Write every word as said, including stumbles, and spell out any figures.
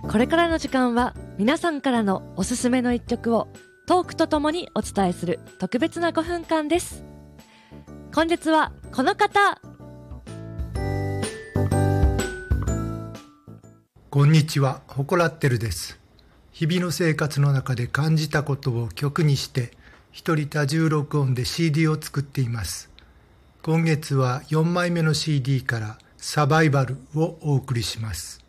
これからの時間は皆さんからのおすすめの一曲をトークとともにお伝えする特別なごふんかんです。本日はこの方。 こんにちは、ほこらってるです。日々の生活の中で感じたことを曲にして一人多重録音で シーディー を作っています。今月はよんまいめの シーディー からサバイバルをお送りします。